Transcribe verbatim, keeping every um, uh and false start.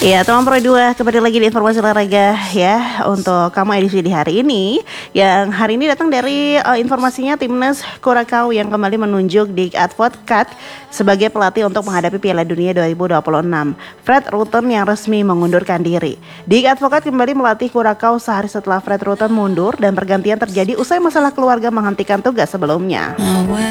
Ya, teman Pro dua, kembali lagi di informasi olahraga ya untuk kamu edisi di hari ini. Yang hari ini datang dari uh, informasinya Timnas Curaçao yang kembali menunjuk Dick Advocaat sebagai pelatih untuk menghadapi Piala Dunia dua ribu dua puluh enam. Fred Rutten yang resmi mengundurkan diri. Dick Advocaat kembali melatih Curaçao sehari setelah Fred Rutten mundur dan pergantian terjadi usai masalah keluarga menghentikan tugas sebelumnya.